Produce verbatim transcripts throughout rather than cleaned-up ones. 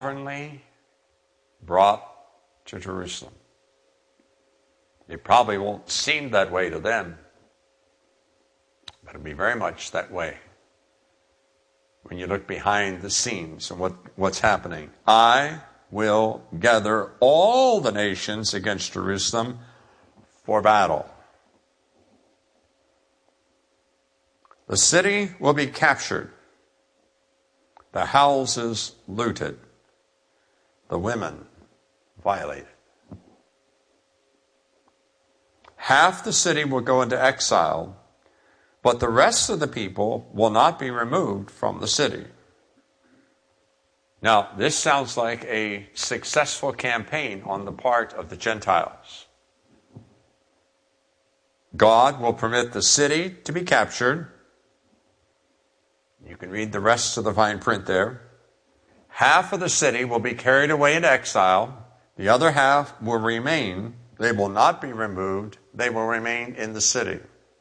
sovereignly brought to Jerusalem. It probably won't seem that way to them, but it'll be very much that way when you look behind the scenes and what, what's happening. I will gather all the nations against Jerusalem for battle. The city will be captured, the houses looted, the women violated. Half the city will go into exile, but the rest of the people will not be removed from the city. Now, this sounds like a successful campaign on the part of the Gentiles. God will permit the city to be captured. You can read the rest of the fine print there. Half of the city will be carried away into exile. The other half will remain. They will not be removed. They will remain in the city.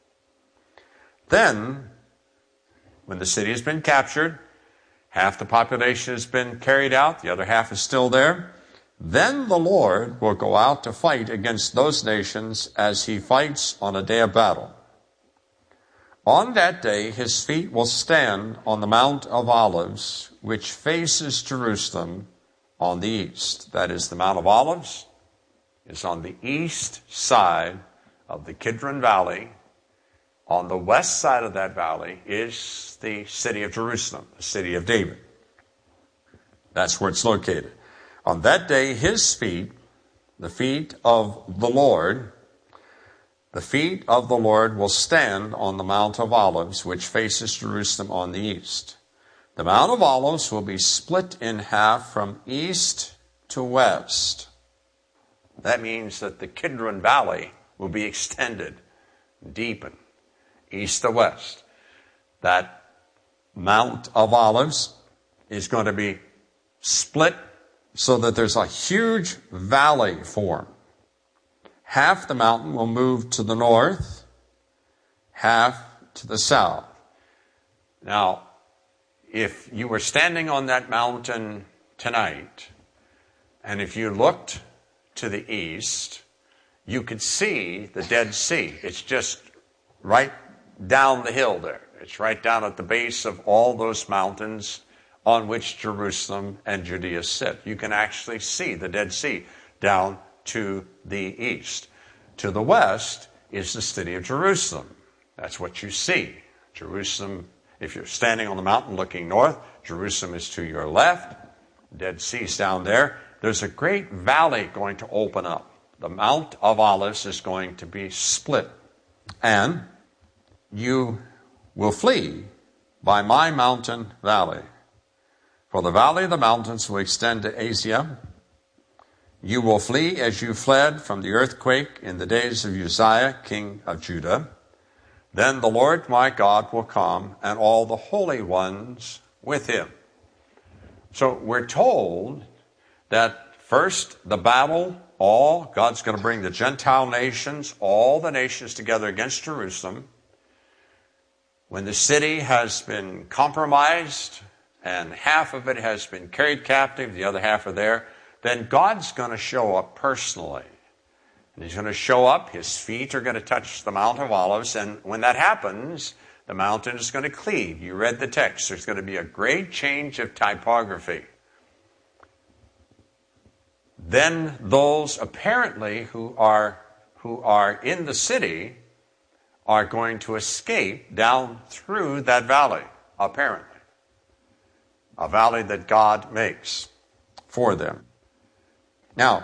Then, when the city has been captured, half the population has been carried out, the other half is still there, then the Lord will go out to fight against those nations as he fights on a day of battle. On that day, his feet will stand on the Mount of Olives, which faces Jerusalem on the east. That is, the Mount of Olives is on the east side of the Kidron Valley. On the west side of that valley is the city of Jerusalem, the city of David. That's where it's located. On that day, his feet, the feet of the Lord, the feet of the Lord will stand on the Mount of Olives, which faces Jerusalem on the east. The Mount of Olives will be split in half from east to west. That means that the Kidron Valley will be extended, deepened, east to west. That Mount of Olives is going to be split so that there's a huge valley formed. Half the mountain will move to the north, half to the south. Now, if you were standing on that mountain tonight, and if you looked to the east, you could see the Dead Sea. It's just right down the hill there. It's right down at the base of all those mountains on which Jerusalem and Judea sit. You can actually see the Dead Sea down to the east. To the west is the city of Jerusalem. That's what you see. Jerusalem, if you're standing on the mountain looking north, Jerusalem is to your left. Dead Sea's down there. There's a great valley going to open up. The Mount of Olives is going to be split. And you will flee by my mountain valley. For the valley of the mountains will extend to Asia. You will flee as you fled from the earthquake in the days of Uzziah, king of Judah. Then the Lord my God will come, and all the holy ones with him. So we're told that first the battle, all, God's going to bring the Gentile nations, all the nations together against Jerusalem. When the city has been compromised, and half of it has been carried captive, the other half are there, then God's going to show up personally. And he's going to show up, his feet are going to touch the Mount of Olives, and when that happens, the mountain is going to cleave. You read the text. There's going to be a great change of typography. Then those apparently who are, who are in the city are going to escape down through that valley, apparently. A valley that God makes for them. Now,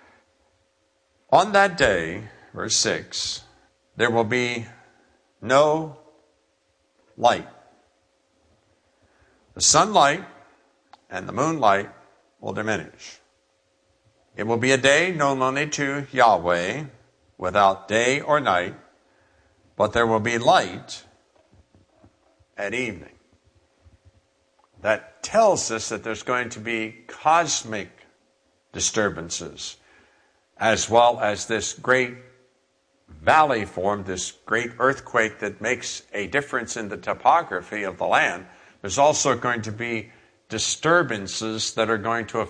on that day, verse six, there will be no light. The sunlight and the moonlight will diminish. It will be a day known only to Yahweh, without day or night, but there will be light at evening. That tells us that there's going to be cosmic disturbances, as well as this great valley formed, this great earthquake that makes a difference in the topography of the land. There's also going to be disturbances that are going to